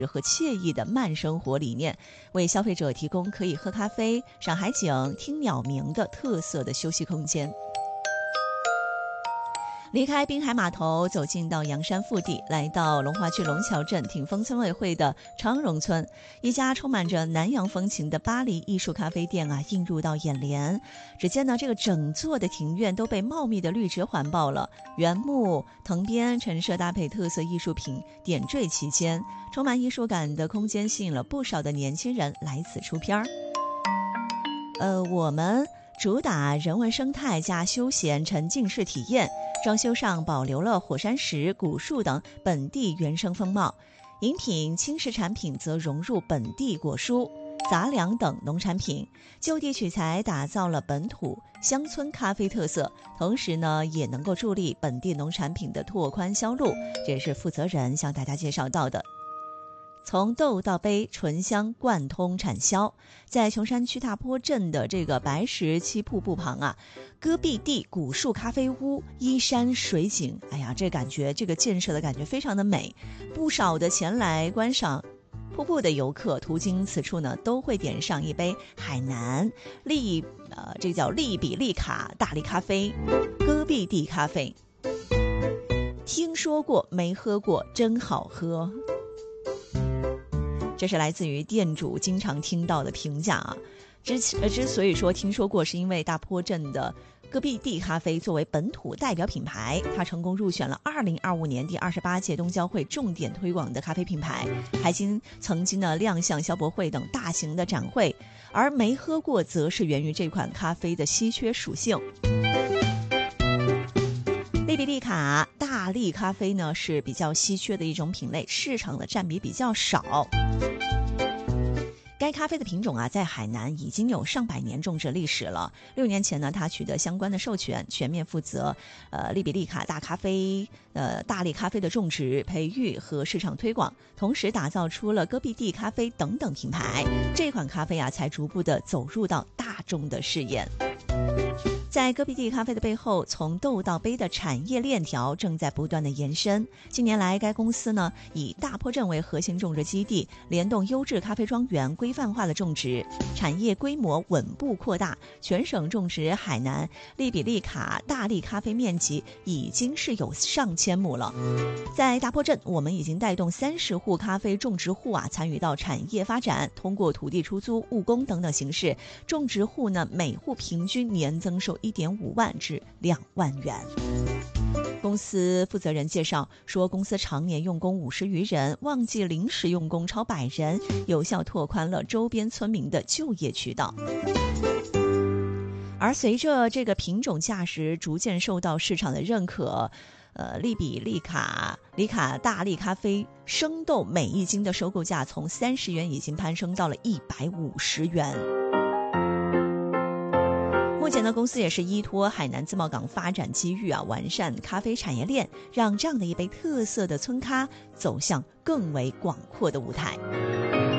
和惬意的慢生活理念，为消费者提供可以喝咖啡、赏海景、听鸟鸣的特色的休息空间。离开滨海码头，走进到阳山腹地，来到龙华区龙桥镇挺峰村委会的昌荣村，一家充满着南洋风情的巴黎艺术咖啡店啊，映入到眼帘。只见呢，这个整座的庭院都被茂密的绿植环抱了，原木、藤编、陈设搭配特色艺术品点缀其间，充满艺术感的空间吸引了不少的年轻人来此出片儿。我们主打人文生态加休闲沉浸式体验，装修上保留了火山石、古树等本地原生风貌，饮品、轻食产品则融入本地果蔬、杂粮等农产品，就地取材打造了本土乡村咖啡特色，同时呢也能够助力本地农产品的拓宽销路，这也是负责人向大家介绍到的。从豆到杯，醇香贯通产销。在琼山区大坡镇的这个白石七瀑布旁啊，戈壁地古树咖啡屋，依山水景，哎呀，这感觉，这个建设的感觉非常的美。不少的前来观赏瀑布的游客途经此处呢，都会点上一杯海南这个叫利比利卡大力咖啡，戈壁地咖啡。听说过没喝过，真好喝。这是来自于店主经常听到的评价啊。之所以说听说过，是因为大坡镇的戈壁地咖啡作为本土代表品牌，它成功入选了2025年第28届东交会重点推广的咖啡品牌，还曾经的亮相消博会等大型的展会。而没喝过，则是源于这款咖啡的稀缺属性。利比利卡大力咖啡呢是比较稀缺的一种品类，市场的占比比较少。该咖啡的品种啊，在海南已经有上百年种植历史了。6年前呢，他取得相关的授权，全面负责利比利卡大力咖啡的种植、培育和市场推广，同时打造出了戈壁地咖啡等等品牌。这款咖啡啊，才逐步的走入到大众的视野。在戈壁地咖啡的背后，从豆到杯的产业链条正在不断的延伸。近年来，该公司呢以大坡镇为核心种植基地，联动优质咖啡庄园，规范化的种植，产业规模稳步扩大。全省种植海南利比利卡大力咖啡面积已经是有上千亩了。在大坡镇，我们已经带动30户咖啡种植户啊参与到产业发展，通过土地出租、务工等等形式，种植户呢每户平均年增收1.5万至2万元。公司负责人介绍说，公司常年用工50余人，旺季临时用工超100人，有效拓宽了周边村民的就业渠道。而随着这个品种价值逐渐受到市场的认可，利比利卡大力咖啡生豆每一斤的收购价从30元已经攀升到了150元。目前呢，公司也是依托海南自贸港发展机遇啊，完善咖啡产业链，让这样的一杯特色的村咖走向更为广阔的舞台。